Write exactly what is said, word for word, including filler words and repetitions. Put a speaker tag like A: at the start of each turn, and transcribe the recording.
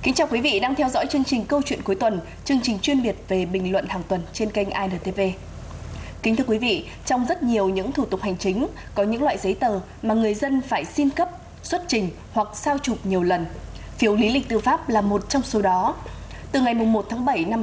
A: Kính chào quý vị đang theo dõi chương trình Câu chuyện cuối tuần, chương trình chuyên biệt về bình luận hàng tuần trên kênh i en tê vê. Kính thưa quý vị, trong rất nhiều những thủ tục hành chính, có những loại giấy tờ mà người dân phải xin cấp, xuất trình hoặc sao chụp nhiều lần. Phiếu lý lịch tư pháp là một trong số đó. Từ ngày một tháng bảy năm